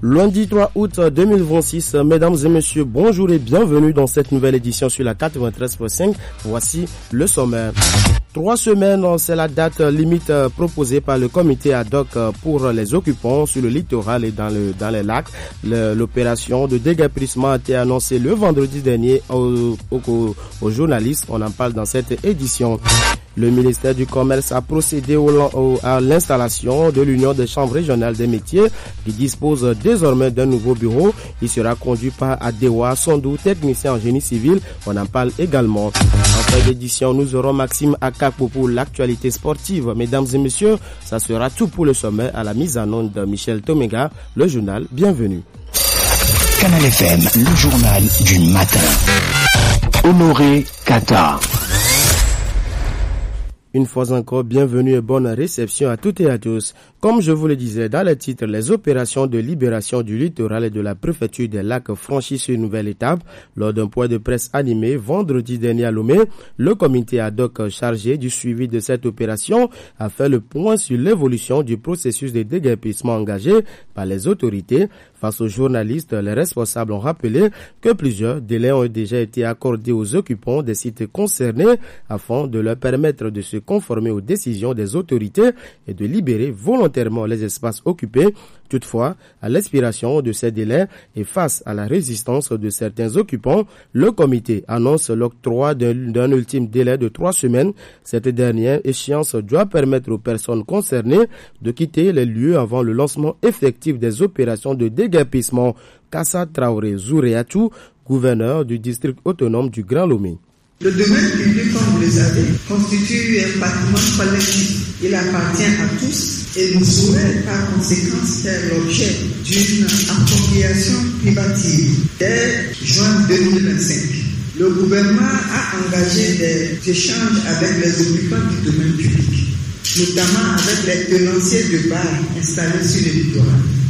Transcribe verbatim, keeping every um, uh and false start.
Lundi trois août deux mille vingt-six, mesdames et messieurs, bonjour et bienvenue dans cette nouvelle édition sur la quatre-vingt-treize point cinq. Voici le sommaire. Trois semaines, c'est la date limite proposée par le comité ad hoc pour les occupants sur le littoral et dans, le, dans les lacs. Le, l'opération de déguerpissement a été annoncée le vendredi dernier aux, aux, aux journalistes. On en parle dans cette édition. Le ministère du Commerce a procédé au, au, à l'installation de l'Union des chambres régionales des métiers qui dispose désormais d'un nouveau bureau. Il sera conduit par Adewa Sondou, technicien en génie civil. On en parle également. En fin d'édition, nous aurons Maxime Akapo pour l'actualité sportive. Mesdames et messieurs, ça sera tout pour le sommet à la mise en onde de Michel Tomega. Le journal, bienvenue. Canal F M, le journal du matin. Honoré Kata. Une fois encore, bienvenue et bonne réception à toutes et à tous. Comme je vous le disais dans le titre, les opérations de libération du littoral et de la préfecture des lacs franchissent une nouvelle étape. Lors d'un point de presse animé vendredi dernier à Lomé, le comité ad hoc chargé du suivi de cette opération a fait le point sur l'évolution du processus de déguerpissement engagé par les autorités. Face aux journalistes, les responsables ont rappelé que plusieurs délais ont déjà été accordés aux occupants des sites concernés afin de leur permettre de se conformer aux décisions des autorités et de libérer volontairement les espaces occupés. Toutefois, à l'expiration de ces délais et face à la résistance de certains occupants, le comité annonce l'octroi d'un, d'un ultime délai de trois semaines. Cette dernière échéance doit permettre aux personnes concernées de quitter les lieux avant le lancement effectif des opérations de déguerpissement. Kassa Traoré Zouréatou, gouverneur du district autonome du Grand Lomé. Le domaine public, comme vous le savez, constitue un patrimoine collectif. Il appartient à tous et ne saurait par conséquent faire l'objet d'une appropriation privative. Dès juin deux mille vingt-cinq, le gouvernement a engagé des échanges avec les occupants du domaine public, notamment avec les tenanciers de bars installés sur le littoral.